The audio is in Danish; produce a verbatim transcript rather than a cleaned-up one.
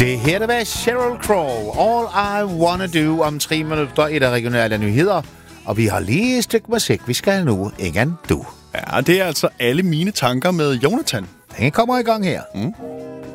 Det her det var Sheryl Crow. All I Wanna Do om tre minutter i de regionale nyheder. Og vi har lige et stykke musik, vi skal nu igen du. Ja, det er altså alle mine tanker med Jonathan. Den kommer i gang her. Mm.